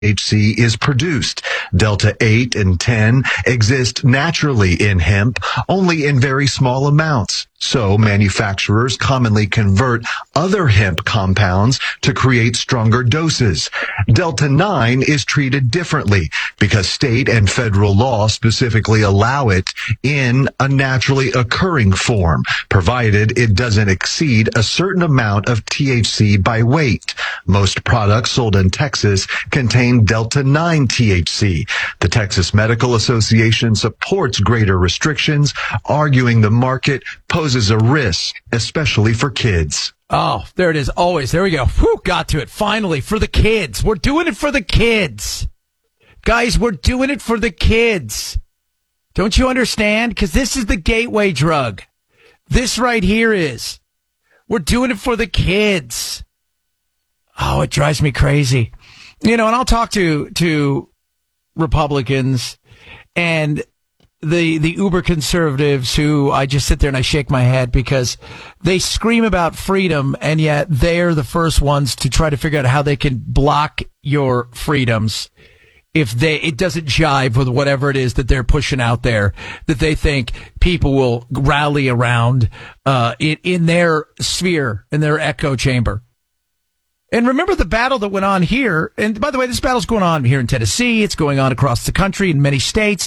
THC is produced. Delta 8 and 10 exist naturally in hemp, only in very small amounts. So manufacturers commonly convert other hemp compounds to create stronger doses. Delta 9 is treated differently because state and federal law specifically allow it in a naturally occurring form, provided it doesn't exceed a certain amount of THC by weight. Most products sold in Texas contain Delta 9 THC. The Texas Medical Association supports greater restrictions, arguing the market poses a risk, especially for kids. Oh, there it is. Always. There we go. Whew, got to it. Finally, for the kids. We're doing it for the kids. Guys, we're doing it for the kids. Don't you understand? Because this is the gateway drug. This right here is. We're doing it for the kids. Oh, it drives me crazy. You know, and I'll talk to Republicans and the uber conservatives who I just sit there and I shake my head because they scream about freedom, and yet they're the first ones to try to figure out how they can block your freedoms if it doesn't jive with whatever it is that they're pushing out there that they think people will rally around in their sphere, in their echo chamber. And remember the battle that went on here. And by the way, this battle's going on here in Tennessee. It's going on across the country in many states.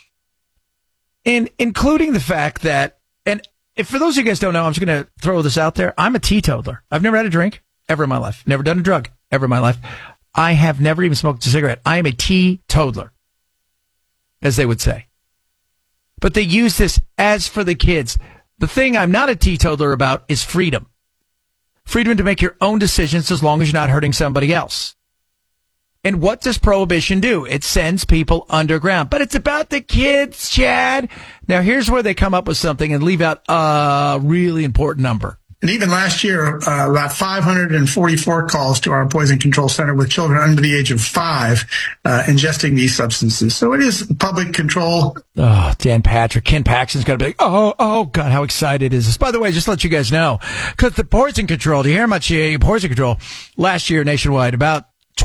And including the fact that, and if for those of you guys don't know, I'm just going to throw this out there. I'm a teetotaler. I've never had a drink ever in my life. Never done a drug ever in my life. I have never even smoked a cigarette. I am a teetotaler, as they would say. But they use this as for the kids. The thing I'm not a teetotaler about is freedom. Freedom to make your own decisions as long as you're not hurting somebody else. And what does prohibition do? It sends people underground. But it's about the kids, Chad. Now, here's where they come up with something and leave out a really important number. And even last year, about 544 calls to our Poison Control Center with children under the age of 5 ingesting these substances. So it is public control. Oh, Dan Patrick, Ken Paxton's going to be like, oh, God, how excited is this? By the way, just to let you guys know, because the poison control, do you hear how much poison control last year nationwide, about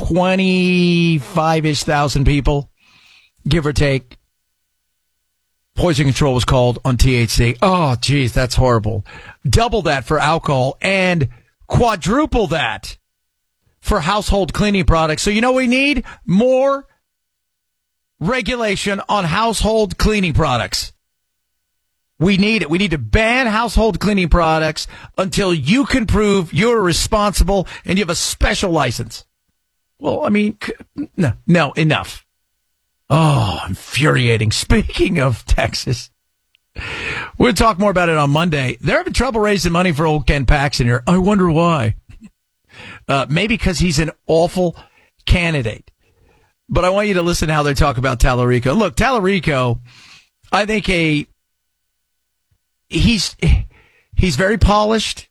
25-ish thousand people, give or take. Poison control was called on THC. Oh, geez, that's horrible. Double that for alcohol and quadruple that for household cleaning products. So you know what we need? More regulation on household cleaning products. We need it. We need to ban household cleaning products until you can prove you're responsible and you have a special license. Well, I mean, no, enough. Oh, infuriating. Speaking of Texas, we'll talk more about it on Monday. They're having trouble raising money for old Ken Paxton here. I wonder why. Maybe because he's an awful candidate. But I want you to listen to how they talk about Tallarico. Look, Tallarico, I think he's very polished.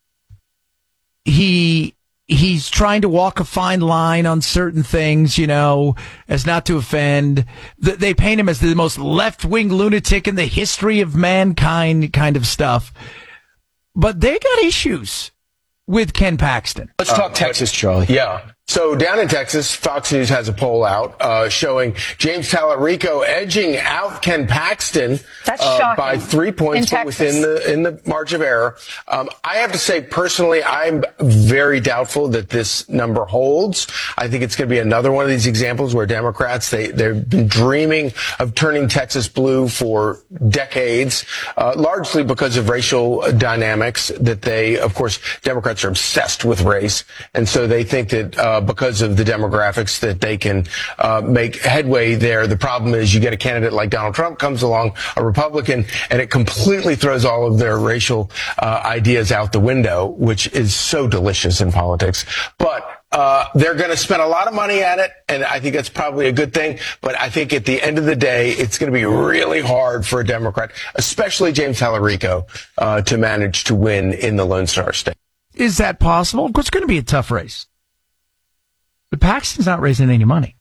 He's trying to walk a fine line on certain things, you know, as not to offend. They paint him as the most left-wing lunatic in the history of mankind kind of stuff. But they got issues with Ken Paxton. Let's talk Texas, Charlie. Yeah. So down in Texas, Fox News has a poll out showing James Tallarico edging out Ken Paxton by 3 points, but within the margin of error. I have to say, personally, I'm very doubtful that this number holds. I think it's going to be another one of these examples where Democrats, they've been dreaming of turning Texas blue for decades, largely because of racial dynamics that of course, Democrats are obsessed with race, and so they think that because of the demographics that they can make headway there. The problem is you get a candidate like Donald Trump comes along, a Republican, and it completely throws all of their racial ideas out the window, which is so delicious in politics. But they're going to spend a lot of money at it, and I think that's probably a good thing. But I think at the end of the day, it's going to be really hard for a Democrat, especially James Tallarico, to manage to win in the Lone Star State. Is that possible? Of course, it's going to be a tough race. But Paxton's not raising any money.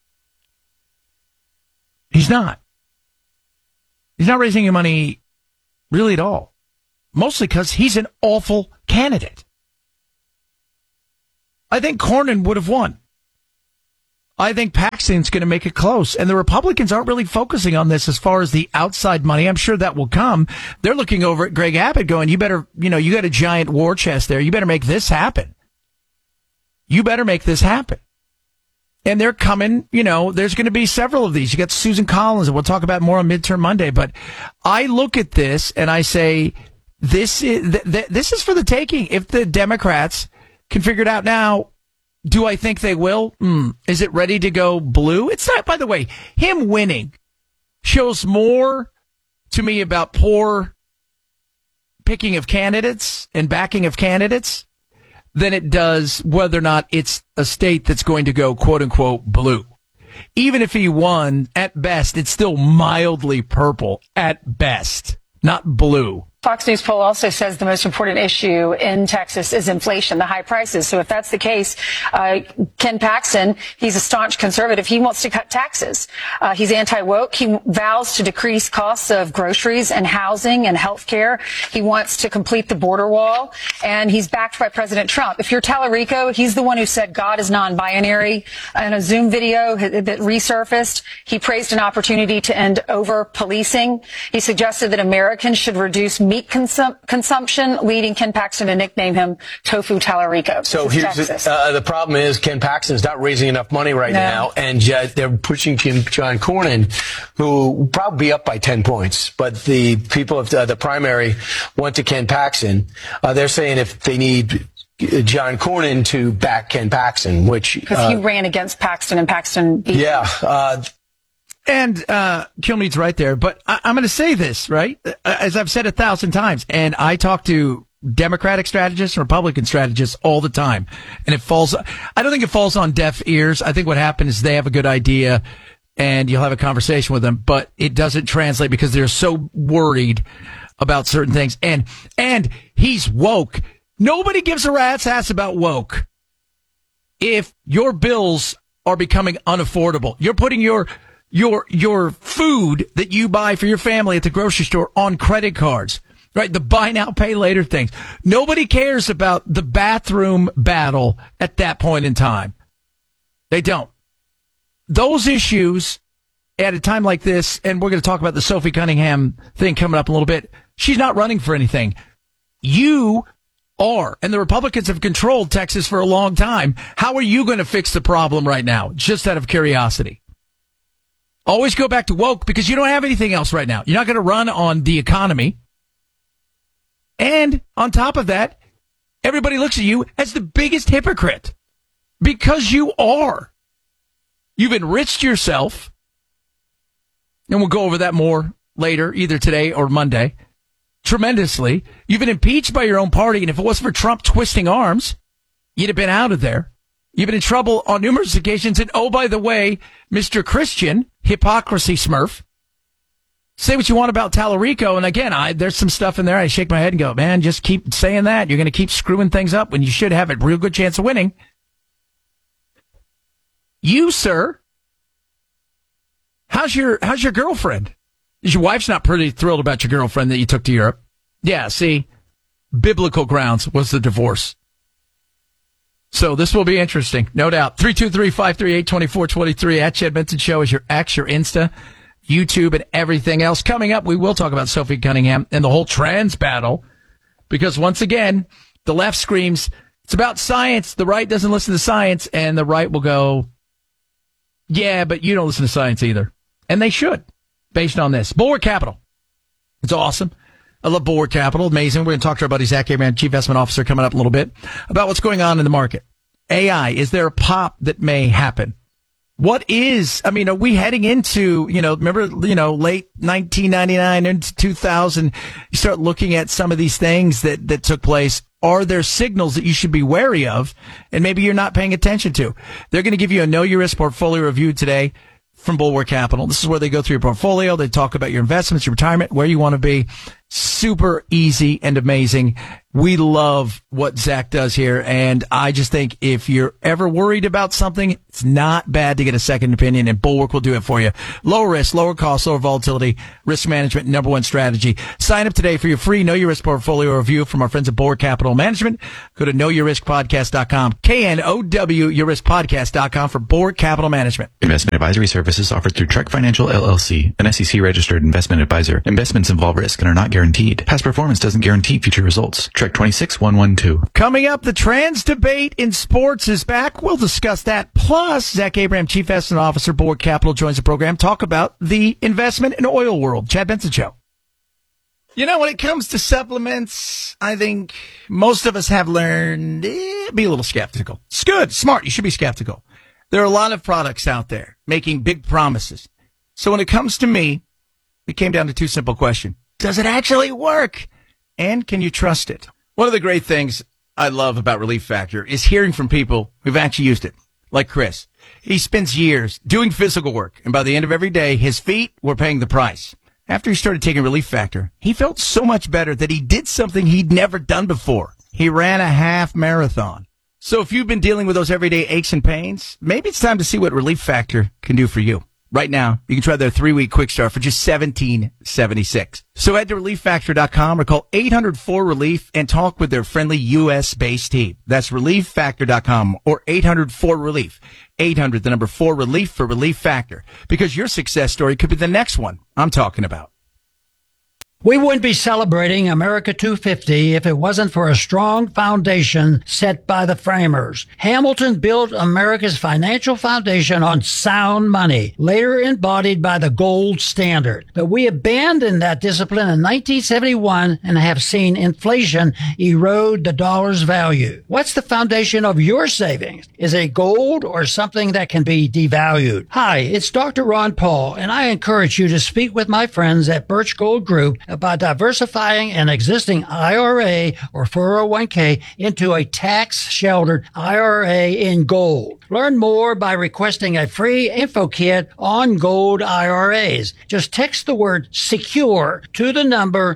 He's not. He's not raising any money really at all. Mostly because he's an awful candidate. I think Cornyn would have won. I think Paxton's going to make it close. And the Republicans aren't really focusing on this as far as the outside money. I'm sure that will come. They're looking over at Greg Abbott going, you better, you got a giant war chest there. You better make this happen. You better make this happen. And they're coming, there's going to be several of these. You got Susan Collins, and we'll talk about more on Midterm Monday. But I look at this and I say, this is for the taking. If the Democrats can figure it out now, do I think they will? Is it ready to go blue? It's not, by the way, him winning shows more to me about poor picking of candidates and backing of candidates than it does whether or not it's a state that's going to go quote unquote blue. Even if he won, at best, it's still mildly purple at best, not blue. Fox News poll also says the most important issue in Texas is inflation, the high prices. So if that's the case, Ken Paxton, he's a staunch conservative. He wants to cut taxes. He's anti-woke. He vows to decrease costs of groceries and housing and health care. He wants to complete the border wall. And he's backed by President Trump. If you're Tallarico, he's the one who said God is non-binary. In a Zoom video that resurfaced, he praised an opportunity to end over-policing. He suggested that Americans should reduce meat consumption, leading Ken Paxton to nickname him Tofu Tallarico. So here's the problem is Ken Paxton's not raising enough money right now, and they're pushing John Cornyn, who will probably be up by 10 points. But the people of the primary went to Ken Paxton. They're saying if they need John Cornyn to back Ken Paxton, which because he ran against Paxton and Paxton beat him. And Kilmeade's right there, but I'm going to say this, right? As I've said 1,000 times, and I talk to Democratic strategists and Republican strategists all the time, and I don't think it falls on deaf ears. I think what happens is they have a good idea, and you'll have a conversation with them, but it doesn't translate because they're so worried about certain things. And he's woke. Nobody gives a rat's ass about woke. If your bills are becoming unaffordable, you're putting your food that you buy for your family at the grocery store on credit cards, right? The buy now, pay later things. Nobody cares about the bathroom battle at that point in time. They don't. Those issues at a time like this, and we're going to talk about the Sophie Cunningham thing coming up in a little bit. She's not running for anything. You are, and the Republicans have controlled Texas for a long time. How are you going to fix the problem right now? Just out of curiosity. Always go back to woke because you don't have anything else right now. You're not going to run on the economy. And on top of that, everybody looks at you as the biggest hypocrite because you are. You've enriched yourself. And we'll go over that more later, either today or Monday. Tremendously. You've been impeached by your own party. And if it wasn't for Trump twisting arms, you'd have been out of there. You've been in trouble on numerous occasions. And oh, by the way, Mr. Christian, hypocrisy smurf, say what you want about Tallarico. And again, there's some stuff in there. I shake my head and go, man, just keep saying that. You're going to keep screwing things up when you should have a real good chance of winning. You, sir, how's your girlfriend? Your wife's not pretty thrilled about your girlfriend that you took to Europe. Yeah, see, biblical grounds was the divorce. So this will be interesting, no doubt. 323-538-2423 at Chad Benson Show is your X, your Insta, YouTube, and everything else. Coming up, we will talk about Sophie Cunningham and the whole trans battle. Because once again, the left screams, it's about science. The right doesn't listen to science. And the right will go, yeah, but you don't listen to science either. And they should, based on this. Bulwark Capital. It's awesome. I love Bulwark Capital. Amazing. We're going to talk to our buddy Zach Abraham, Chief Investment Officer, coming up in a little bit about what's going on in the market. AI, is there a pop that may happen? What is, are we heading into, remember, late 1999 into 2000, you start looking at some of these things that took place. Are there signals that you should be wary of and maybe you're not paying attention to? They're going to give you a Know Your Risk portfolio review today from Bulwark Capital. This is where they go through your portfolio. They talk about your investments, your retirement, where you want to be. Super easy and amazing. We love what Zach does here, and I just think if you're ever worried about something, it's not bad to get a second opinion, and Bulwark will do it for you. Lower risk, lower cost, lower volatility, risk management, number one strategy. Sign up today for your free Know Your Risk portfolio review from our friends at Bulwark Capital Management. Go to knowyourriskpodcast.com, KNOW yourriskpodcast.com for Bulwark Capital Management. Investment advisory services offered through Trek Financial LLC, an SEC-registered investment advisor. Investments involve risk and are not guaranteed. Past performance doesn't guarantee future results. Trek 26112. Coming up, the trans debate in sports is back. We'll discuss that. Plus, Zach Abraham, Chief Investment Officer, Bulwark Capital, joins the program. Talk about the investment and oil world. Chad Benson Show. You know, when it comes to supplements, I think most of us have learned be a little skeptical. It's good, smart. You should be skeptical. There are a lot of products out there making big promises. So when it comes to me, it came down to two simple questions. Does it actually work? And can you trust it? One of the great things I love about Relief Factor is hearing from people who've actually used it, like Chris. He spends years doing physical work, and by the end of every day, his feet were paying the price. After he started taking Relief Factor, he felt so much better that he did something he'd never done before. He ran a half marathon. So if you've been dealing with those everyday aches and pains, maybe it's time to see what Relief Factor can do for you. Right now, you can try their 3-week quick start for just $17.76. So head to ReliefFactor.com or call 800-4-RELIEF and talk with their friendly U.S.-based team. That's ReliefFactor.com or 800-4-RELIEF. 800, the number 4-RELIEF for Relief Factor. Because your success story could be the next one I'm talking about. We wouldn't be celebrating America 250 if it wasn't for a strong foundation set by the framers. Hamilton built America's financial foundation on sound money, later embodied by the gold standard. But we abandoned that discipline in 1971 and have seen inflation erode the dollar's value. What's the foundation of your savings? Is it gold or something that can be devalued? Hi, it's Dr. Ron Paul, and I encourage you to speak with my friends at Birch Gold Group about diversifying an existing IRA or 401k into a tax-sheltered IRA in gold. Learn more by requesting a free info kit on gold IRAs. Just text the word SECURE to the number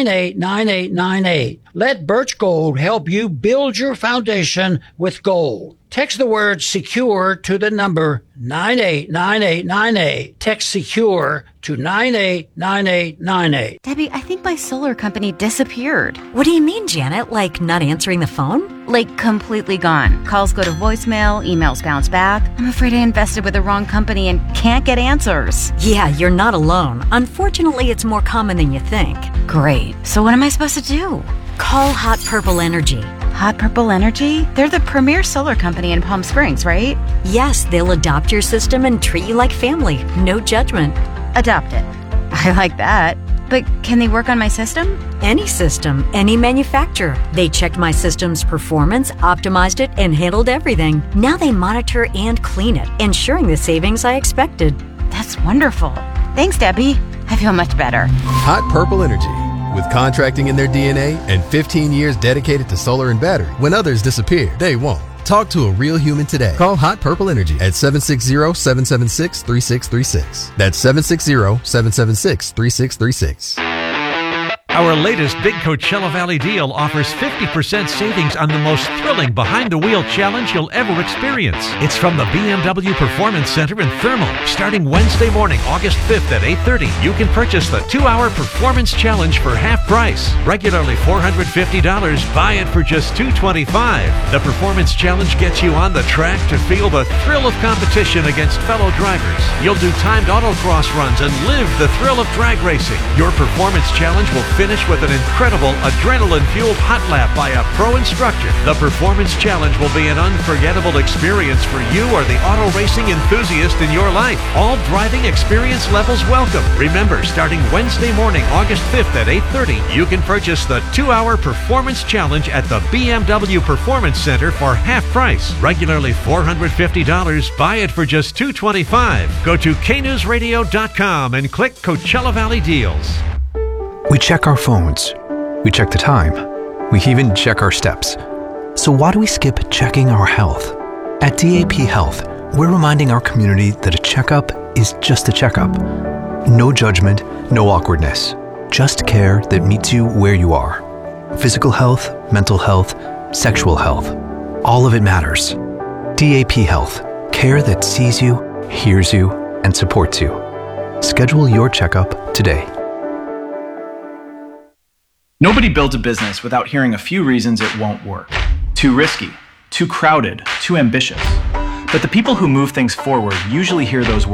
989898. Let Birch Gold help you build your foundation with gold. Text the word SECURE to the number 989898. Text SECURE to 989898. Debbie, I think my solar company disappeared. What do you mean, Janet? Like not answering the phone? Like completely gone. Calls go to voicemail, emails bounce back. I'm afraid I invested with the wrong company and can't get answers. Yeah, you're not alone. Unfortunately, it's more common than you think. Great. So what am I supposed to do? Call Hot Purple Energy. Hot Purple Energy? They're the premier solar company in Palm Springs, right? Yes, they'll adopt your system and treat you like family. No judgment. Adopt it. I like that. But can they work on my system? Any system, any manufacturer. They checked my system's performance, optimized it, and handled everything. Now they monitor and clean it, ensuring the savings I expected. That's wonderful. Thanks, Debbie. I feel much better. Hot Purple Energy. With contracting in their DNA and 15 years dedicated to solar and battery, when others disappear, they won't. Talk to a real human today. Call Hot Purple Energy at 760-776-3636. That's 760-776-3636. Our latest Big Coachella Valley deal offers 50% savings on the most thrilling behind-the-wheel challenge you'll ever experience. It's from the BMW Performance Center in Thermal. Starting Wednesday morning, August 5th at 8:30, you can purchase the 2-hour Performance Challenge for half price. Regularly $450, buy it for just $225. The Performance Challenge gets you on the track to feel the thrill of competition against fellow drivers. You'll do timed autocross runs and live the thrill of drag racing. Your Performance Challenge will finish with an incredible adrenaline-fueled hot lap by a pro instructor. The Performance Challenge will be an unforgettable experience for you or the auto racing enthusiast in your life. All driving experience levels welcome. Remember, starting Wednesday morning, August 5th at 8:30, you can purchase the 2-hour Performance Challenge at the BMW Performance Center for half price. Regularly $450, buy it for just $225. Go to knewsradio.com and click Coachella Valley Deals. We check our phones. We check the time. We even check our steps. So why do we skip checking our health? At DAP Health, we're reminding our community that a checkup is just a checkup. No judgment, no awkwardness. just care that meets you where you are. Physical health, mental health, sexual health. All of it matters. DAP Health. Care that sees you, hears you, and supports you. Schedule your checkup today. Nobody builds a business without hearing a few reasons it won't work. Too risky, too crowded, too ambitious. But the people who move things forward usually hear those words